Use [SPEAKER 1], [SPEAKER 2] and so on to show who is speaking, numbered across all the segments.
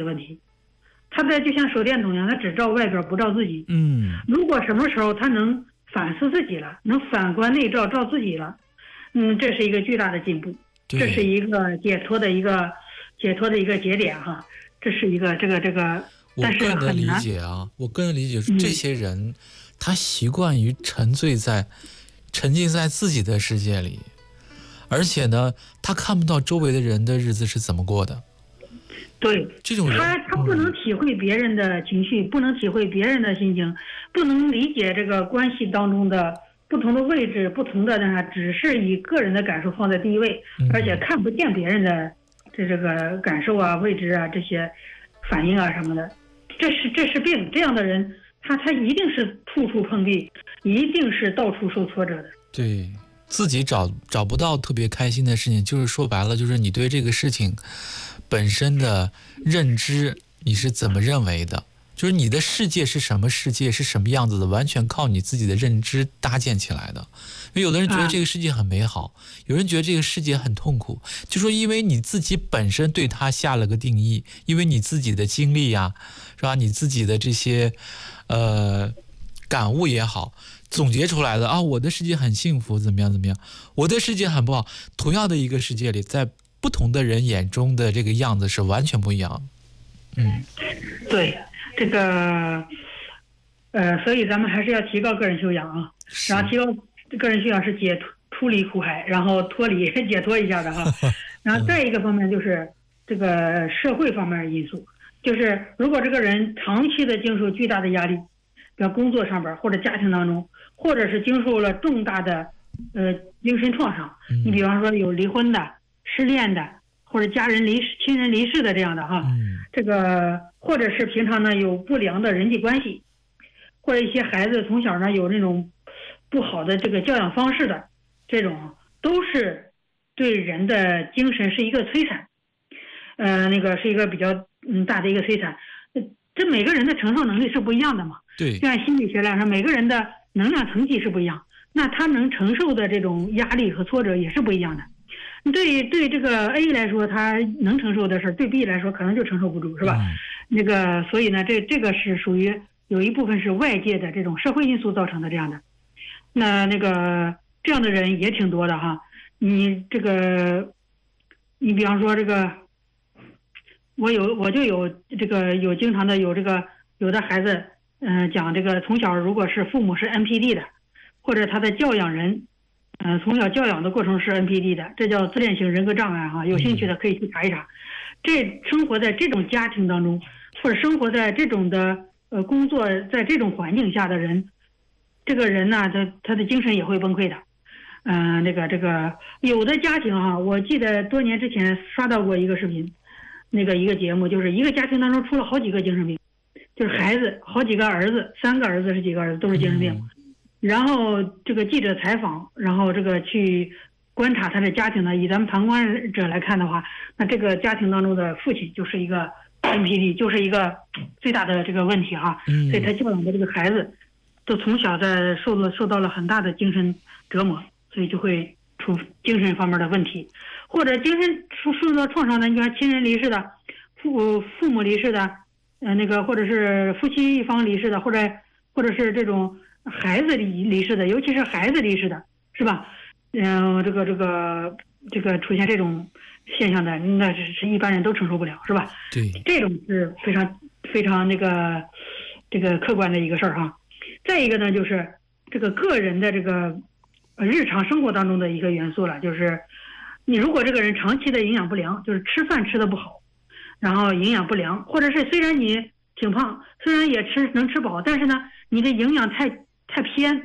[SPEAKER 1] 问题。他就像手电筒一样，他只照外边不照自己。如果什么时候他能反思自己了，能反观内照照自己了，这是一个巨大的进步，这是一个解脱的一个节点哈，这是一个这个，但是很难。
[SPEAKER 2] 我个人理解是这些人，他习惯于沉浸在自己的世界里，而且呢，他看不到周围的人的日子是怎么过的。
[SPEAKER 1] 对，
[SPEAKER 2] 这种人
[SPEAKER 1] 他不能体会别人的情绪，不能体会别人的心情，不能理解这个关系当中的不同的位置，不同的只是以个人的感受放在第一位，而且看不见别人的这个感受啊、位置啊、这些反应啊什么的，这是病。这样的人，他一定是处处碰壁，一定是到处受挫折的。
[SPEAKER 2] 对，自己找不到特别开心的事情，就是说白了，就是你对这个事情本身的认知，你是怎么认为的？就是你的世界是什么世界，是什么样子的，完全靠你自己的认知搭建起来的。因为有的人觉得这个世界很美好，有人觉得这个世界很痛苦，就说因为你自己本身对它下了个定义，因为你自己的经历呀，是吧？你自己的这些感悟也好，总结出来的啊，我的世界很幸福，怎么样，我的世界很不好。同样的一个世界里，在不同的人眼中的这个样子是完全不一样。
[SPEAKER 1] 对，这个所以咱们还是要提高个人修养啊，然后提高个人修养是出离苦海，然后解脱一下的哈。然后再一个方面就是这个社会方面的因素，就是如果这个人长期的经受巨大的压力，比如工作上边或者家庭当中，或者是经受了重大的精神创伤，你比方说有离婚的、失恋的，或者亲人离世的这样的哈，这个或者是平常呢有不良的人际关系，或者一些孩子从小呢有那种不好的这个教养方式的，这种都是对人的精神是一个摧残，那个是一个比较大的一个摧残。这每个人的承受能力是不一样的嘛。
[SPEAKER 2] 对，
[SPEAKER 1] 就按心理学来说，每个人的能量层级是不一样，那他能承受的这种压力和挫折也是不一样的。对这个 A 来说，他能承受的事，对 B 来说可能就承受不住，是吧？那个所以呢，这个是属于有一部分是外界的这种社会因素造成的这样的。那个这样的人也挺多的哈。你比方说这个，我就有这个有经常的有这个有的孩子，讲这个从小如果是父母是 NPD 的，或者他的教养人，从小教养的过程是 NPD 的，这叫自恋型人格障碍哈。有兴趣的可以去查一查。生活在这种家庭当中，或者生活在这种的工作在这种环境下的人，这个人呢，他的精神也会崩溃的。这个有的家庭哈，我记得多年之前刷到过一个视频，一个节目，就是一个家庭当中出了好几个精神病，就是孩子好几个儿子，3个儿子是几个儿子都是精神病。然后这个记者采访，然后这个去观察他的家庭呢，以咱们旁观者来看的话，那这个家庭当中的父亲就是一个 NPD， 就是一个最大的这个问题哈。所以他教养的这个孩子都从小受到了很大的精神折磨，所以就会出精神方面的问题，或者精神受到创伤的，你看亲人离世的，父母离世的，或者是夫妻一方离世的，或者是这种孩子离世的，尤其是孩子离世的，是吧？这个出现这种现象的，那是一般人都承受不了，是吧？
[SPEAKER 2] 对，
[SPEAKER 1] 这种是非常非常这个客观的一个事儿哈。再一个呢，就是这个个人的这个日常生活当中的一个元素了，就是你如果这个人长期的营养不良，就是吃饭吃的不好，然后营养不良，或者是虽然你挺胖，虽然也能吃饱，但是呢，你的营养太偏，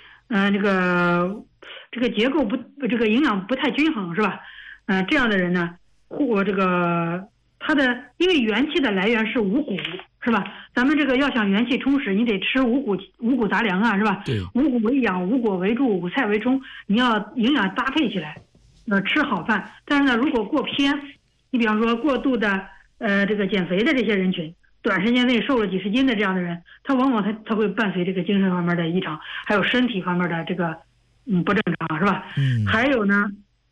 [SPEAKER 1] 这个结构这个营养不太均衡，是吧？这样的人呢，他的因为元气的来源是五谷，是吧？咱们这个要想元气充实，你得吃五谷杂粮啊，是吧？
[SPEAKER 2] 对，
[SPEAKER 1] 五谷为养，五果为助，五菜为充，你要营养搭配起来，吃好饭。但是呢，如果过偏，你比方说过度的这个减肥的这些人群，短时间内瘦了几十斤的这样的人，他往往他会伴随这个精神方面的异常，还有身体方面的这个不正常，是吧？还有呢，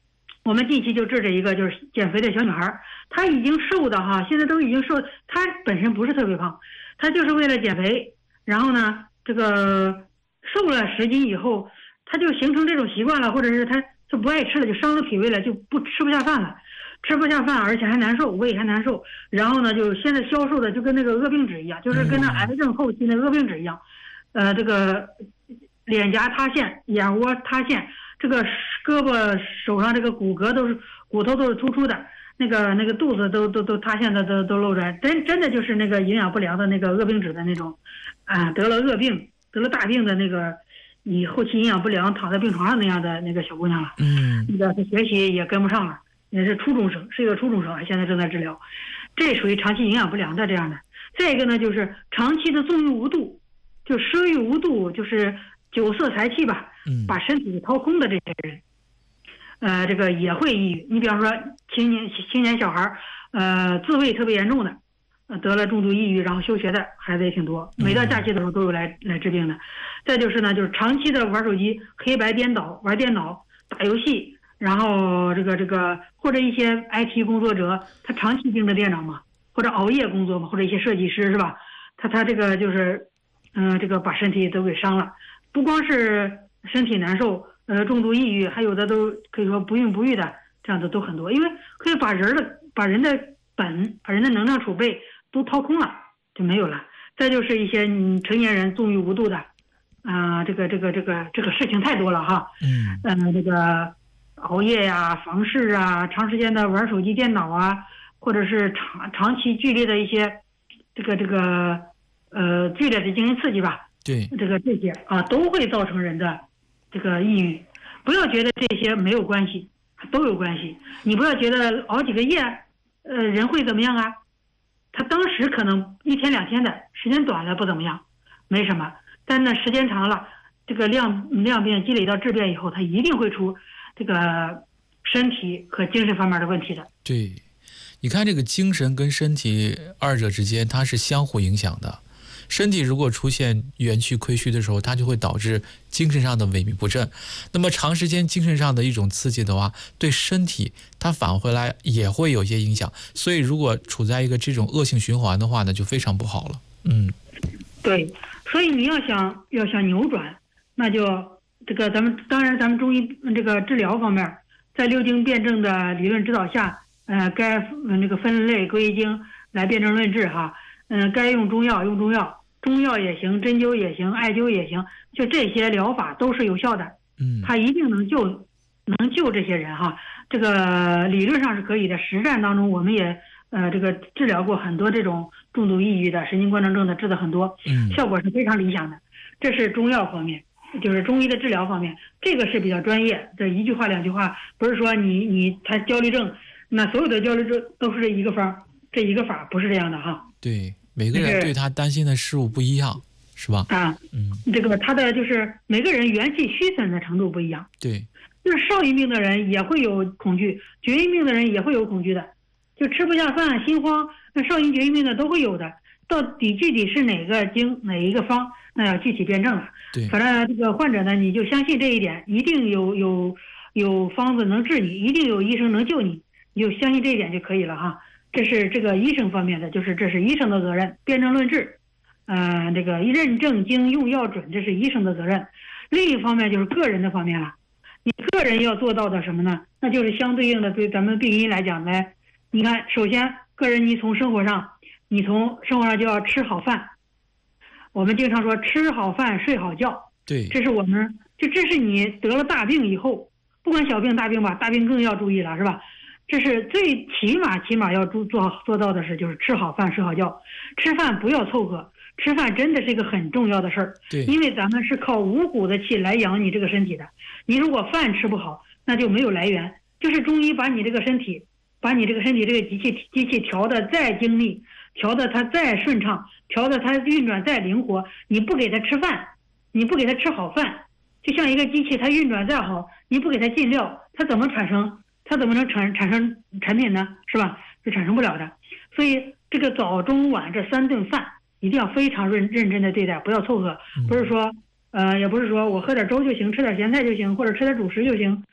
[SPEAKER 1] 我们近期就治这一个就是减肥的小女孩，她已经瘦的哈，现在都已经瘦，她本身不是特别胖，她就是为了减肥，然后呢这个瘦了10斤以后，她就形成这种习惯了，或者是她就不爱吃了，就伤了脾胃了，就吃不下饭了，吃不下饭而且还难受，胃还难受，然后呢就现在消瘦的就跟那个恶病指一样，就是跟那癌症后期的恶病指一样，这个脸颊塌陷，眼窝塌陷，这个胳膊手上这个骨头都是突出的，那个肚子都塌陷的都露出来，真的就是那个营养不良的那个恶病指的那种，得了恶病得了大病的那个，你后期营养不良躺在病床上那样的那个小姑娘了。那个她学习也跟不上了，也是初中生，是一个初中生，现在正在治疗，这属于长期营养不良的这样的。再一个呢，就是长期的纵欲无度，就奢欲无度，就是酒色财气吧，把身体掏空的这些人，这个也会抑郁。你比方说青年小孩，自慰特别严重的，得了重度抑郁然后休学的孩子也挺多，每到假期的时候都有来治病的。再就是呢，就是长期的玩手机、黑白颠倒、玩电脑、打游戏，然后这个或者一些 IT 工作者，他长期盯着电脑嘛，或者熬夜工作嘛，或者一些设计师是吧？他这个就是这个把身体都给伤了，不光是身体难受，重度抑郁，还有的都可以说不孕不育的，这样的都很多，因为可以把人的能量储备都掏空了，就没有了。再就是一些成年人纵欲无度的，这个事情太多了哈，这个熬夜呀、房事啊、长时间的玩手机、电脑啊，或者是长期剧烈的一些剧烈的精神刺激吧，
[SPEAKER 2] 对，
[SPEAKER 1] 这些都会造成人的这个抑郁。不要觉得这些没有关系，都有关系。你不要觉得熬几个夜，人会怎么样啊？他当时可能1天2天的时间短了不怎么样，没什么。但那时间长了，这个量变积累到质变以后，他一定会出这个身体和精神方面的问题的。
[SPEAKER 2] 对，你看这个精神跟身体二者之间它是相互影响的。身体如果出现元气亏虚的时候，它就会导致精神上的萎靡不振。那么长时间精神上的一种刺激的话，对身体它返回来也会有一些影响。所以如果处在一个这种恶性循环的话呢，就非常不好了。
[SPEAKER 1] 对，所以你要想扭转，那就这个咱们中医这个治疗方面，在6经辩证的理论指导下，该那个分类归经来辩证论治哈，该用中药用中药。中药也行，针灸也行，艾灸也行，就这些疗法都是有效的。它一定能救这些人哈。这个理论上是可以的，实战当中我们也这个治疗过很多这种重度抑郁的、神经官能症的，治的很多，效果是非常理想的。这是中药方面，就是中医的治疗方面，这个是比较专业。这一句话2句话，不是说他焦虑症，那所有的焦虑症都是这一个法，不是这样的哈。
[SPEAKER 2] 对。每个人对他担心的事物不一样，是吧？
[SPEAKER 1] 这个他的就是每个人元气虚损的程度不一样。
[SPEAKER 2] 对，
[SPEAKER 1] 就是少阴病的人也会有恐惧，厥阴病的人也会有恐惧的，就吃不下饭、心慌，那少阴厥阴病的都会有的。到底具体是哪个经哪一个方，那要具体辩证了。
[SPEAKER 2] 对，
[SPEAKER 1] 反正这个患者呢，你就相信这一点，一定有方子能治你，一定有医生能救你，你就相信这一点就可以了哈。这是这个医生方面的，就是这是医生的责任，辩证论治，这个认证经用药准，这是医生的责任。另一方面就是个人的方面了，你个人要做到的什么呢？那就是相对应的，对咱们病因来讲呢，你看，首先个人你从生活上就要吃好饭。我们经常说吃好饭睡好觉，
[SPEAKER 2] 对，
[SPEAKER 1] 这是你得了大病以后，不管小病大病吧，大病更要注意了，是吧？这是最起码要做到的事，就是吃好饭睡好觉。吃饭不要凑合，吃饭真的是一个很重要的事儿。
[SPEAKER 2] 对，
[SPEAKER 1] 因为咱们是靠五谷的气来养你这个身体的，你如果饭吃不好，那就没有来源。就是中医把你这个身体这个机器调的再精密，调的它再顺畅，调的它运转再灵活，你不给它吃饭，你不给它吃好饭，就像一个机器它运转再好，你不给它进料，它怎么能产生产品呢？是吧？是产生不了的。所以这个早中晚这3顿饭一定要非常认真的对待，不要凑合。不是说也不是说我喝点粥就行，吃点咸菜就行，或者吃点主食就行。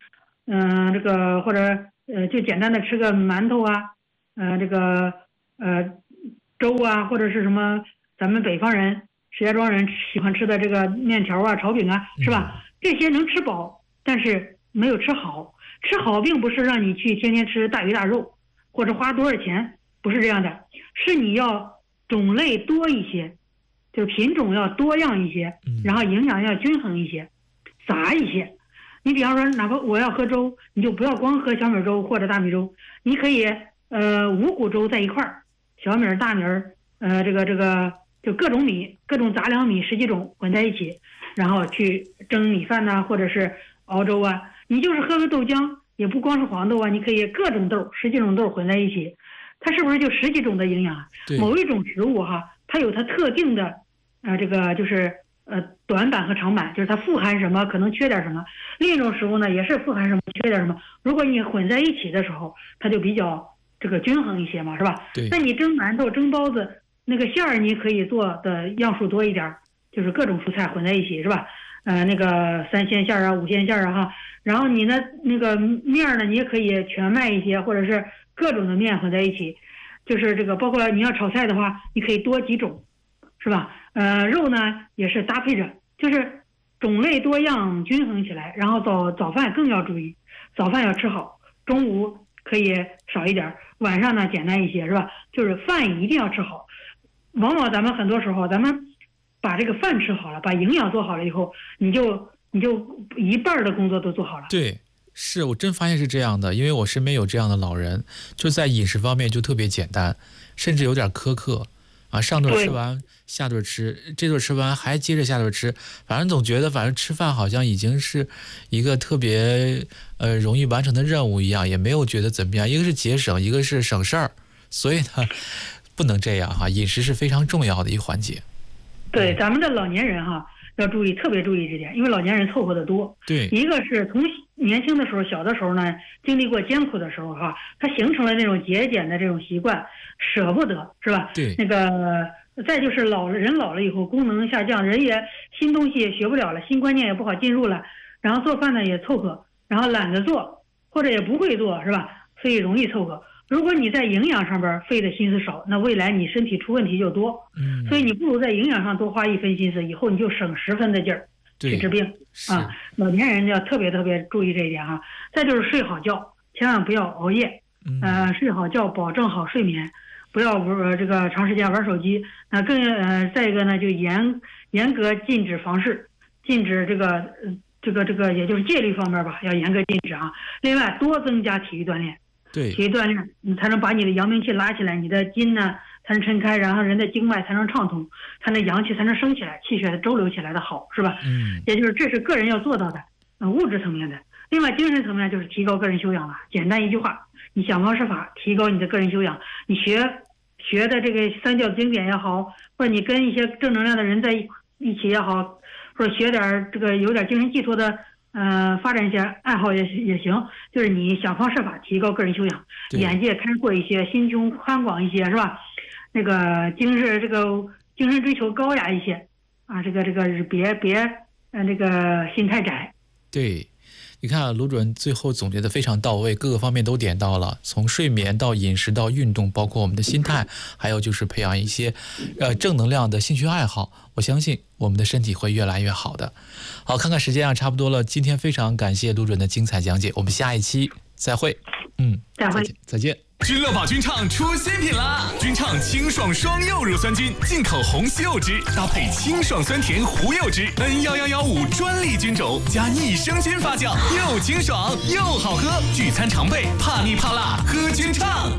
[SPEAKER 1] 这个或者就简单的吃个馒头啊，这个粥啊，或者是什么咱们北方人、石家庄人喜欢吃的这个面条啊、炒饼啊，是吧？这些能吃饱，但是没有吃好。吃好并不是让你去天天吃大鱼大肉，或者花多少钱，不是这样的，是你要种类多一些，就品种要多样一些，然后营养要均衡一些，杂一些。你比方说，哪怕我要喝粥，你就不要光喝小米粥或者大米粥，你可以五谷粥在一块儿，小米、大米，这个就各种米、各种杂粮米10几种混在一起，然后去蒸米饭呐、或者是熬粥啊。你就是喝个豆浆，也不光是黄豆啊，你可以各种豆10几种豆混在一起，它是不是就10几种的营养啊？某一种食物哈，它有它特定的这个就是短板和长板，就是它富含什么可能缺点什么。另一种食物呢也是富含什么缺点什么，如果你混在一起的时候，它就比较这个均衡一些嘛，是吧？
[SPEAKER 2] 对。
[SPEAKER 1] 那你蒸馒头、蒸包子，那个馅儿你可以做的样数多一点，就是各种蔬菜混在一起，是吧？那个3鲜馅儿啊、5鲜馅儿啊哈。然后你呢那个面呢，你也可以全麦一些，或者是各种的面混在一起，就是这个包括你要炒菜的话，你可以多几种，是吧？肉呢也是搭配着，就是种类多样均衡起来。然后早饭更要注意，早饭要吃好，中午可以少一点，晚上呢简单一些，是吧？就是饭一定要吃好。往往咱们很多时候，咱们把这个饭吃好了，把营养做好了以后，你就一半的工作都做好了。
[SPEAKER 2] 对，是我真发现是这样的，因为我身边有这样的老人，就在饮食方面就特别简单，甚至有点苛刻啊，上顿吃完下顿吃，这顿吃完还接着下顿吃，反正总觉得反正吃饭好像已经是一个特别容易完成的任务一样，也没有觉得怎么样。一个是节省，一个是省事儿，所以呢不能这样哈，饮食是非常重要的一个环节。
[SPEAKER 1] 对，咱们的老年人哈要注意，特别注意这点，因为老年人凑合的多。
[SPEAKER 2] 对，
[SPEAKER 1] 一个是从年轻的时候、小的时候呢，经历过艰苦的时候哈，他形成了那种节俭的这种习惯，舍不得，是吧？
[SPEAKER 2] 对。
[SPEAKER 1] 那个再就是人老了以后，功能下降，人也新东西也学不了了，新观念也不好进入了，然后做饭呢也凑合，然后懒得做或者也不会做，是吧？所以容易凑合。如果你在营养上边费的心思少，那未来你身体出问题就多。所以你不如在营养上多花1分心思，以后你就省10分的劲儿去治病啊。老年人要特别注意这一点哈。再就是睡好觉，千万不要熬夜。睡好觉，保证好睡眠，不要这个长时间玩手机。再一个呢，就严格禁止房事，禁止这个也就是戒律方面吧，要严格禁止啊。另外多增加体育锻炼。
[SPEAKER 2] 对，
[SPEAKER 1] 体育锻炼，你才能把你的阳明气拉起来，你的筋呢才能抻开，然后人的经脉才能畅通，才能阳气才能升起来，气血周流起来的好，是吧？也就是这是个人要做到的，物质层面的。另外精神层面就是提高个人修养了。简单一句话，你想方设法提高你的个人修养，你学的这个三教经典也好，或者你跟一些正能量的人在一起也好，或者学点这个有点精神寄托的。发展一些爱好也行，就是你想方设法提高个人修养，眼界开阔一些，心胸宽广一些，是吧？那个精神追求高雅一些啊，这个别这个心太窄。
[SPEAKER 2] 对，你看卢主任最后总结的非常到位，各个方面都点到了，从睡眠到饮食到运动，包括我们的心态，还有就是培养一些正能量的兴趣爱好，我相信我们的身体会越来越好的。好，看看时间啊，差不多了。今天非常感谢卢主任的精彩讲解，我们下一期再会。
[SPEAKER 1] 再会，
[SPEAKER 2] 再见。
[SPEAKER 3] 君乐宝君唱出新品啦！君唱清爽双柚乳酸菌，进口红西柚汁，搭配清爽酸甜胡柚汁，N11115专利菌种，加益生菌发酵，又清爽又好喝。聚餐常备，怕腻怕辣，喝君唱。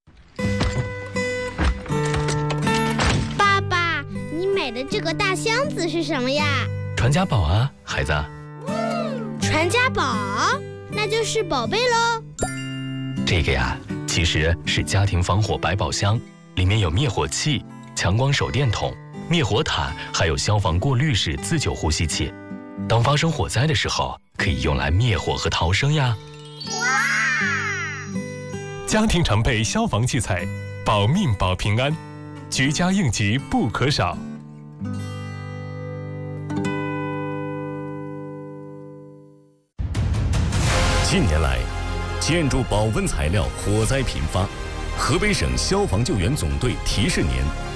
[SPEAKER 4] 爸爸，你买的这个大箱子是什么呀？
[SPEAKER 5] 传家宝啊，孩子。
[SPEAKER 4] 传家宝，那就是宝贝喽。
[SPEAKER 5] 这个呀，其实是家庭防火百宝箱，里面有灭火器、强光手电筒、灭火毯，还有消防过滤式自救呼吸器。当发生火灾的时候，可以用来灭火和逃生呀。
[SPEAKER 4] 哇！
[SPEAKER 6] 家庭常备消防器材，保命保平安，居家应急不可少。
[SPEAKER 7] 近年来，建筑保温材料火灾频发，河北省消防救援总队提示您